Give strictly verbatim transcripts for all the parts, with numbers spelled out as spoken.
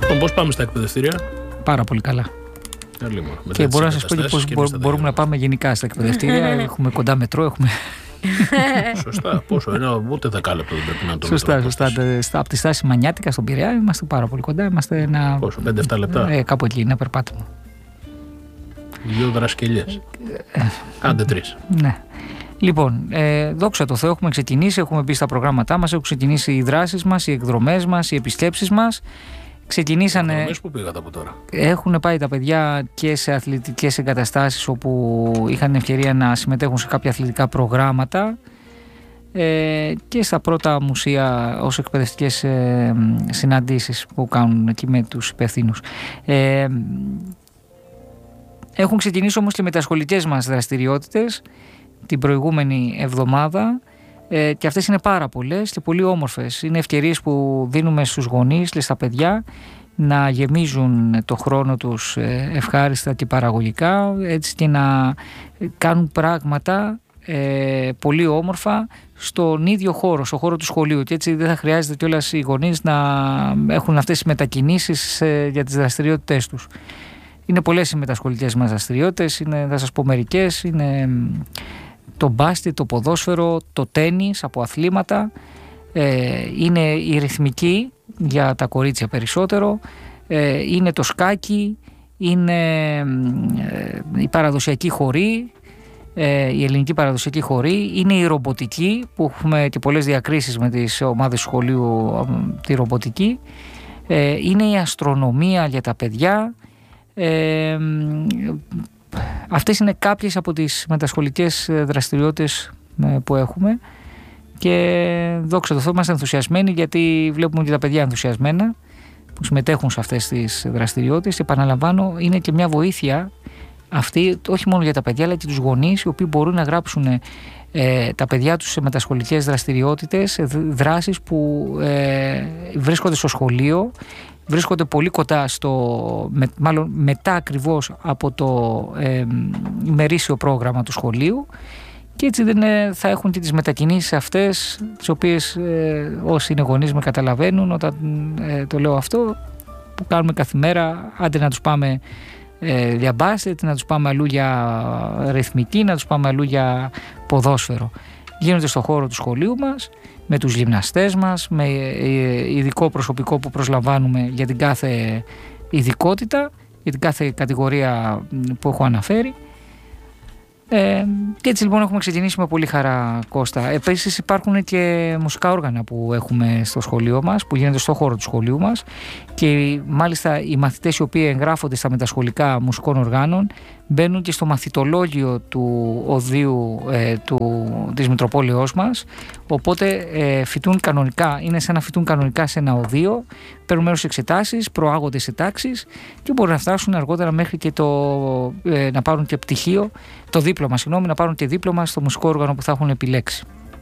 Λοιπόν, πώς πάμε στα εκπαιδευτήρια? Πάρα πολύ καλά. Και μπορώ να σας πω και πώς μπορούμε, μπορούμε να πάμε γενικά στα εκπαιδευτήρια. Έχουμε κοντά μετρό, έχουμε. Σωστά, πόσο, ένα, ούτε δεκάλεπτο δεν πρέπει να το σωστά, σωστά. Από τη στάση Μανιάτικα στον Πειραιά είμαστε πάρα πολύ κοντά. Είμαστε ένα. Πόσο, πέντε εφτά λεπτά. Ε, κάπου εκεί, ένα περπάτημα. Δύο δρασκελιές. Άντε τρεις. Ναι. Λοιπόν, ε, δόξα τω Θεώ, έχουμε ξεκινήσει, έχουμε μπει στα προγράμματά μας, έχουν ξεκινήσει οι δράσεις μας, οι εκδρομές μας, οι επισκέψεις μας. Ξεκινήσανε. Εκδρομές που πήγατε από τώρα? Έχουν πάει τα παιδιά και σε αθλητικές εγκαταστάσεις όπου είχαν ευκαιρία να συμμετέχουν σε κάποια αθλητικά προγράμματα ε, και στα πρώτα μουσεία ως εκπαιδευτικές ε, συναντήσεις που κάνουν εκεί με τους υπευθύνους. Ε, έχουν ξεκινήσει όμως και με τα σχολικές μας δραστηριότητες την προηγούμενη εβδομάδα. Ε, και αυτές είναι πάρα πολλές και πολύ όμορφες. Είναι ευκαιρίες που δίνουμε στους γονείς και στα παιδιά να γεμίζουν το χρόνο τους ευχάριστα και παραγωγικά, έτσι, και να κάνουν πράγματα ε, πολύ όμορφα στον ίδιο χώρο, στον χώρο του σχολείου, και έτσι δεν θα χρειάζεται κιόλας οι γονείς να έχουν αυτές τις μετακινήσεις ε, για τις δραστηριότητες τους. Είναι πολλές οι μετασχολικές μας δραστηριότητες, είναι, θα σας πω μερικές, είναι το μπάσκετ, το ποδόσφαιρο, το τένις από αθλήματα, ε, είναι η ρυθμική για τα κορίτσια περισσότερο, ε, είναι το σκάκι, είναι ε, η παραδοσιακή χορή, ε, η ελληνική παραδοσιακή χορή, είναι η ρομποτική που έχουμε και πολλές διακρίσεις με τις ομάδες σχολείου, τη ρομποτική, ε, είναι η αστρονομία για τα παιδιά. ε, Αυτές είναι κάποιες από τις μετασχολικές δραστηριότητες που έχουμε και δόξα τω Θεώ είμαστε ενθουσιασμένοι, γιατί βλέπουμε και τα παιδιά ενθουσιασμένα που συμμετέχουν σε αυτές τις δραστηριότητες, και επαναλαμβάνω, είναι και μια βοήθεια αυτή όχι μόνο για τα παιδιά αλλά και τους γονείς, οι οποίοι μπορούν να γράψουν ε, τα παιδιά τους σε μετασχολικές δραστηριότητες, δράσεις που ε, βρίσκονται στο σχολείο, βρίσκονται πολύ κοντά στο, με, μάλλον μετά ακριβώς από το ε, ημερήσιο πρόγραμμα του σχολείου, και έτσι δεν ε, θα έχουν και τις μετακινήσεις αυτές, τις οποίες ε, όσοι είναι γονείς με καταλαβαίνουν όταν ε, το λέω αυτό, που κάνουμε κάθε μέρα, άντε να τους πάμε ε, για μπάσκετ, να τους πάμε αλλού για ρυθμική, να τους πάμε αλλού για ποδόσφαιρο. Γίνονται στο χώρο του σχολείου μας, με τους γυμναστές μας, με ειδικό προσωπικό που προσλαμβάνουμε για την κάθε ειδικότητα, για την κάθε κατηγορία που έχω αναφέρει. Ε, και έτσι λοιπόν έχουμε ξεκινήσει με πολύ χαρά, Κώστα. Επίσης υπάρχουν και μουσικά όργανα που έχουμε στο σχολείο μας, που γίνονται στο χώρο του σχολείου μας, και μάλιστα οι μαθητές οι οποίοι εγγράφονται στα μετασχολικά μουσικών οργάνων μπαίνουν και στο μαθητολόγιο του οδείου ε, του, της Μητροπόλεως μας, οπότε ε, φοιτούν κανονικά, είναι σαν να φοιτούν κανονικά σε ένα οδείο, παίρνουν μέρος σε εξετάσεις, προάγονται σε τάξεις και μπορούν να φτάσουν αργότερα μέχρι και το, ε, να πάρουν και πτυχίο, το δίπλωμα, συγγνώμη, να πάρουν και δίπλωμα στο μουσικό όργανο που θα έχουν επιλέξει.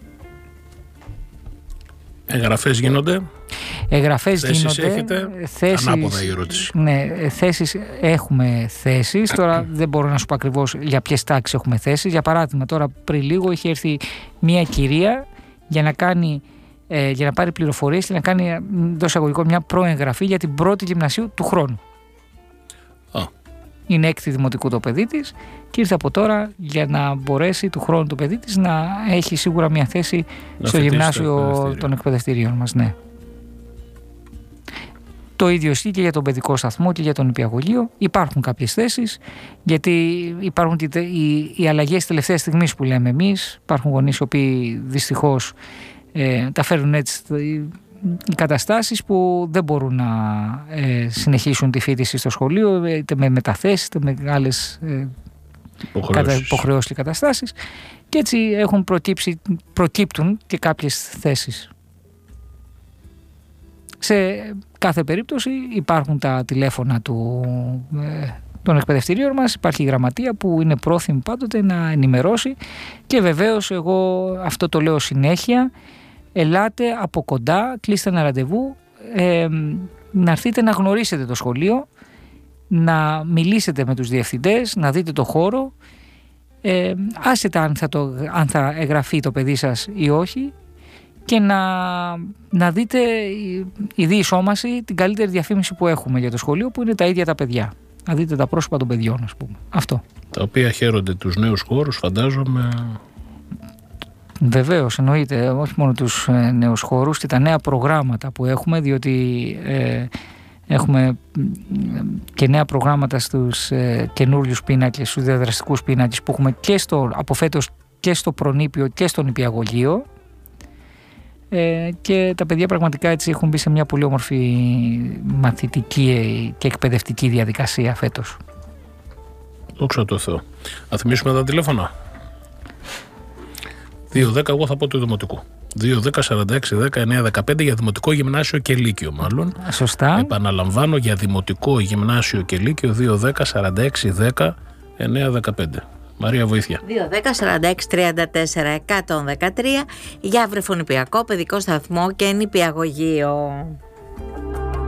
Εγγραφές γίνονται. Εγγραφές θέσεις γίνονται. Έχετε. Θέσεις, ανάποδα η ερώτηση. Ναι, θέσεις έχουμε θέσεις. Τώρα δεν μπορώ να σου πω ακριβώς για ποιες τάξεις έχουμε θέσεις. Για παράδειγμα, τώρα πριν λίγο είχε έρθει μια κυρία για να κάνει, ε, για να πάρει πληροφορίες και να κάνει εντός εισαγωγικών μια προεγγραφή για την πρώτη γυμνασίου του χρόνου. Α. Είναι έκτη δημοτικού το παιδί της και ήρθε από τώρα για να μπορέσει του χρόνου το παιδί της να έχει σίγουρα μια θέση να στο γυμνάσιο των εκπαιδευτηρίων μας. Ναι. Το ίδιο ισχύει και για τον παιδικό σταθμό και για τον νηπιαγωγείο. Υπάρχουν κάποιες θέσεις, γιατί υπάρχουν και οι, οι αλλαγές τελευταίας στιγμής που λέμε εμείς. Υπάρχουν γονείς οι οποίοι δυστυχώς ε, τα φέρουν έτσι οι καταστάσεις που δεν μπορούν να ε, συνεχίσουν τη φοιτηση στο σχολείο, είτε με μεταθέσεις είτε με άλλες ε, υποχρεώσεις και καταστάσεις, και έτσι έχουν προκύψει, προκύπτουν και κάποιες θέσεις. Σε κάθε περίπτωση υπάρχουν τα τηλέφωνα του, ε, των εκπαιδευτηρίων μας, υπάρχει η γραμματεία που είναι πρόθυμη πάντοτε να ενημερώσει, και βεβαίως εγώ αυτό το λέω συνέχεια, ελάτε από κοντά, κλείστε ένα ραντεβού, ε, να έρθετε να γνωρίσετε το σχολείο, να μιλήσετε με τους διευθυντές, να δείτε το χώρο, ε, άσχετα αν θα, το, αν θα εγγραφεί το παιδί σας ή όχι, και να, να δείτε η, η διεισόμαση, την καλύτερη διαφήμιση που έχουμε για το σχολείο, που είναι τα ίδια τα παιδιά. Να δείτε τα πρόσωπα των παιδιών, ας πούμε. Αυτό. Τα οποία χαίρονται τους νέους χώρους, φαντάζομαι. Βεβαίως, εννοείται, όχι μόνο τους ε, νέους χώρους και τα νέα προγράμματα που έχουμε, διότι ε, έχουμε και νέα προγράμματα στους ε, καινούριους πίνακες, στους διαδραστικούς πίνακες που έχουμε και στο, από φέτος και στο προνήπιο και στο νηπιαγωγείο, ε, και τα παιδιά πραγματικά έτσι έχουν μπει σε μια πολύ όμορφη μαθητική και εκπαιδευτική διαδικασία φέτος. Δόξα τω Θεώ. Θα θυμίσουμε τα τηλέφωνα. δύο δέκα, εγώ θα πω του Δημοτικού. δύο δέκα σαράντα έξι δέκα εννιά δεκαπέντε για Δημοτικό, Γυμνάσιο και Λύκειο, μάλλον. Σωστά. Επαναλαμβάνω, για Δημοτικό, Γυμνάσιο και Λύκειο, δύο δέκα σαράντα έξι δέκα εννιά δεκαπέντε. Μαρία, βοήθεια. δύο δέκα σαράντα έξι τριάντα τέσσερα εκατόν δεκατρία για βρεφονιπιακό παιδικό σταθμό και νηπιαγωγείο.